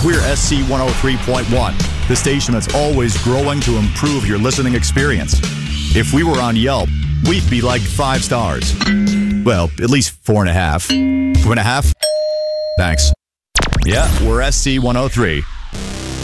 We're SC 103.1, the station that's always growing to improve your listening experience. If we were on Yelp, we'd be like 5 stars. Well, at least 4.5. 2.5? Thanks. Yeah, we're SC 103.